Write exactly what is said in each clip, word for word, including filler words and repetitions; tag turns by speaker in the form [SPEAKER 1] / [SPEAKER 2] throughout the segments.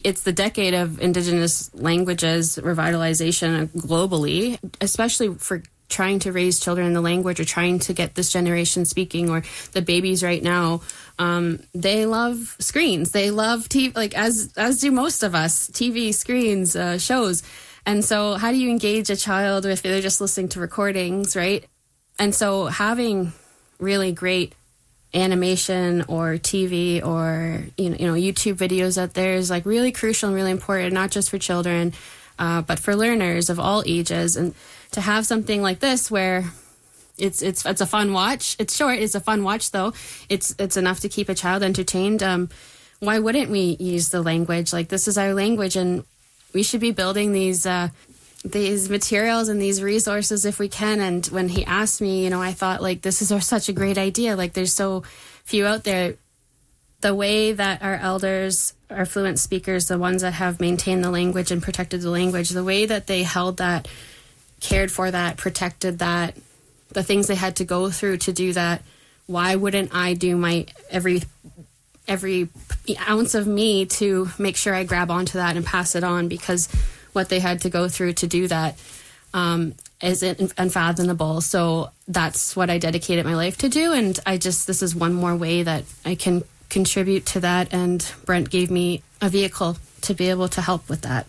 [SPEAKER 1] It's the decade of Indigenous languages revitalization globally, especially for trying to raise children in the language or trying to get this generation speaking, or the babies right now. Um, they love screens. They love T V, like as as do most of us, T V, screens, uh, shows. And so how do you engage a child if they're just listening to recordings, right? And so having really great animation or T V or you know, you know YouTube videos out there is like really crucial and really important, not just for children, uh, but for learners of all ages. And to have something like this where it's it's it's a fun watch. It's short. It's a fun watch, though. It's it's enough to keep a child entertained. Um, why wouldn't we use the language? Like, this is our language, and we should be building these uh, these materials and these resources if we can. And when he asked me, you know, I thought, like, this is such a great idea. Like, there's so few out there. The way that our elders, our fluent speakers, the ones that have maintained the language and protected the language, the way that they held that, cared for that, protected that, the things they had to go through to do that, why wouldn't I do my every every ounce of me to make sure I grab onto that and pass it on? Because what they had to go through to do that um, is unfathomable. So that's what I dedicated my life to do. And I just, this is one more way that I can contribute to that. And Brent gave me a vehicle to be able to help with that.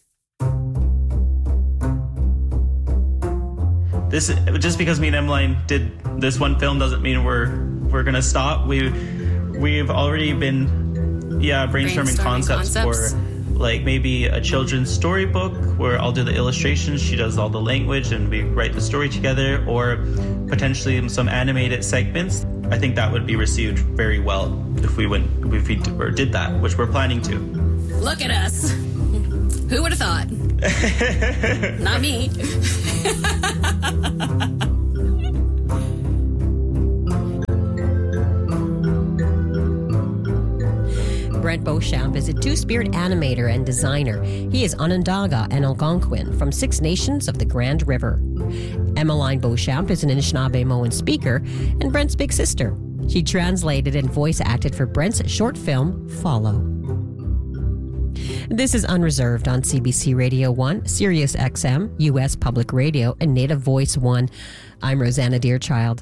[SPEAKER 2] This, just because me and Emmeline did this one film doesn't mean we're we're gonna stop. We we've already been yeah brainstorming, brainstorming concepts, concepts for like maybe a children's storybook where I'll do the illustrations, she does all the language, and we write the story together, or potentially some animated segments. I think that would be received very well if we went if we or did that, which we're planning to.
[SPEAKER 1] Look at us. Who would have thought? Not me.
[SPEAKER 3] Brent Beauchamp is a Two-Spirit animator and designer. He is Onondaga and Algonquin from Six Nations of the Grand River. Emmeline Beauchamp is an Anishinaabe-Moan speaker and Brent's big sister. She translated and voice acted for Brent's short film, Follow. This is Unreserved on C B C Radio one, Sirius X M, U S Public Radio, and Native Voice one. I'm Rosanna Deerchild.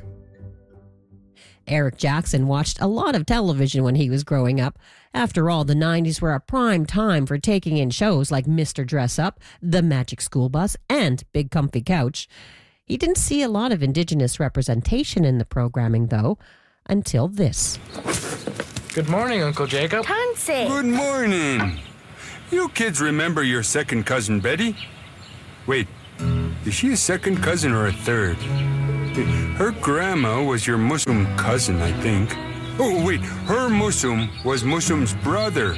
[SPEAKER 3] Eric Jackson watched a lot of television when he was growing up. After all, the nineties were a prime time for taking in shows like Mister Dress Up, The Magic School Bus, and Big Comfy Couch. He didn't see a lot of Indigenous representation in the programming, though, until this.
[SPEAKER 4] Good morning, Uncle Jacob.
[SPEAKER 5] Tansy.
[SPEAKER 6] Good morning. You kids remember your second cousin, Betty? Wait, is she a second cousin or a third? Her grandma was your Muslim cousin, I think. Oh, wait, her Muslim was Muslim's brother.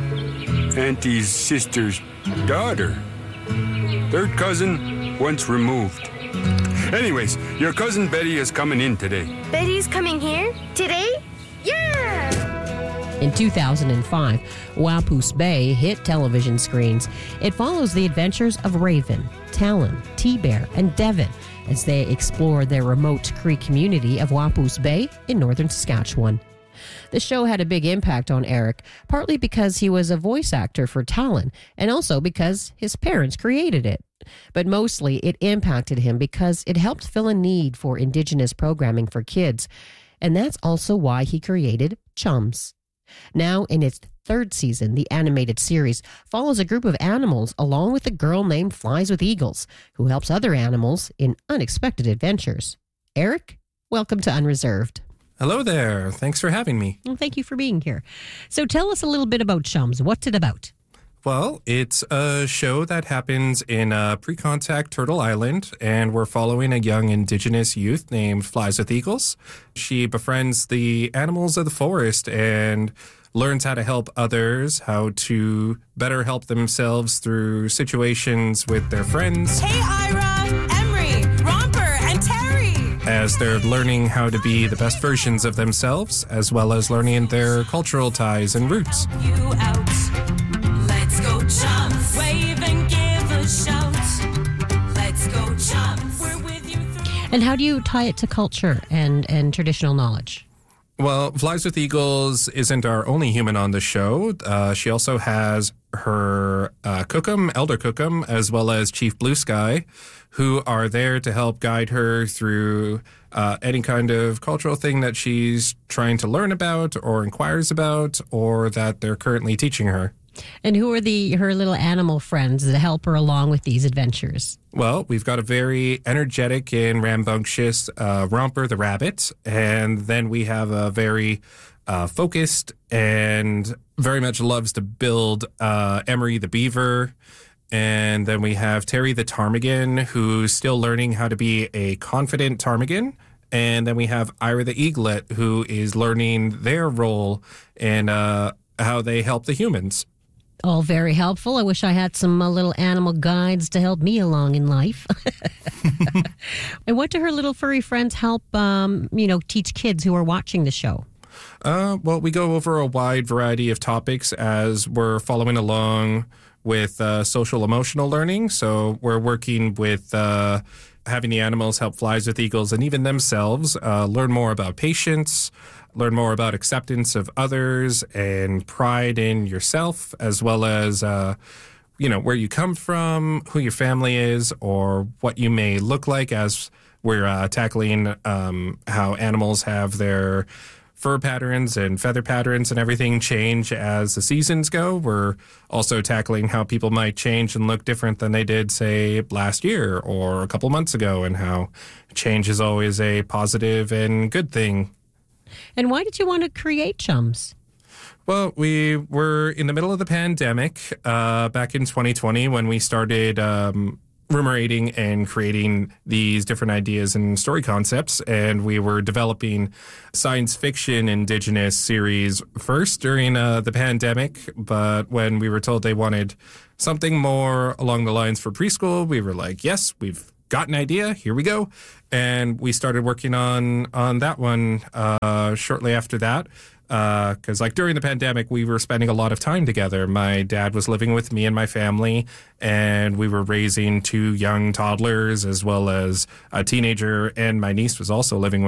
[SPEAKER 6] Auntie's sister's daughter. Third cousin, once removed. Anyways, your cousin Betty is coming in today.
[SPEAKER 5] Betty's coming here? Today? Yeah!
[SPEAKER 3] In two thousand five, Wapoos Bay hit television screens. It follows the adventures of Raven, Talon, T-Bear, and Devon as they explore their remote Cree community of Wapoos Bay in northern Saskatchewan. The show had a big impact on Eric, partly because he was a voice actor for Talon, and also because his parents created it. But mostly it impacted him because it helped fill a need for Indigenous programming for kids, and that's also why he created Chums. Now, in its third season, the animated series follows a group of animals along with a girl named Flies with Eagles, who helps other animals in unexpected adventures. Eric, welcome to Unreserved.
[SPEAKER 7] Hello there. Thanks for having me.
[SPEAKER 3] Well, thank you for being here. So tell us a little bit about Chums. What's it about?
[SPEAKER 7] Well, it's a show that happens in uh, pre-contact Turtle Island, and we're following a young Indigenous youth named Flies with Eagles. She befriends the animals of the forest and learns how to help others, how to better help themselves through situations with their friends.
[SPEAKER 8] Hey, Ira, Emery, Romper, and Terry!
[SPEAKER 7] As they're learning how to be the best versions of themselves, as well as learning their cultural ties and roots.
[SPEAKER 8] You out. Let's go Chums. Wave and give a shout. Let's go Chums. We're with you through.
[SPEAKER 3] And how do you tie it to culture and, and traditional knowledge?
[SPEAKER 7] Well, Flies with Eagles isn't our only human on the show. Uh, she also has her uh, Cookum, Elder Cookum, as well as Chief Blue Sky, who are there to help guide her through uh, any kind of cultural thing that she's trying to learn about or inquires about or that they're currently teaching her.
[SPEAKER 3] And who are the her little animal friends that help her along with these adventures?
[SPEAKER 7] Well, we've got a very energetic and rambunctious uh, Romper the rabbit, and then we have a very uh, focused and very much loves to build uh, Emery the beaver. And then we have Terry the ptarmigan, who's still learning how to be a confident ptarmigan. And then we have Ira the eaglet, who is learning their role and uh, how they help the humans.
[SPEAKER 3] All very helpful. I wish I had some uh, little animal guides to help me along in life. And what do her little furry friends help, um, you know, teach kids who are watching the show?
[SPEAKER 7] Uh, well, we go over a wide variety of topics as we're following along with uh, social emotional learning. So we're working with uh, having the animals help Flies with Eagles and even themselves uh, learn more about patience, learn more about acceptance of others and pride in yourself, as well as, uh, you know, where you come from, who your family is, or what you may look like, as we're uh, tackling um, how animals have their fur patterns and feather patterns and everything change as the seasons go. We're also tackling how people might change and look different than they did, say, last year or a couple months ago, and how change is always a positive and good thing.
[SPEAKER 3] And why did you want to create Chums?
[SPEAKER 7] Well, we were in the middle of the pandemic uh, back in twenty twenty when we started um, rumorating and creating these different ideas and story concepts. And we were developing science fiction Indigenous series first during uh, the pandemic. But when we were told they wanted something more along the lines for preschool, we were like, yes, we've got an idea. Here we go. And we started working on, on that one uh, shortly after that. Because, uh, like, during the pandemic, we were spending a lot of time together. My dad was living with me and my family, and we were raising two young toddlers as well as a teenager, and my niece was also living with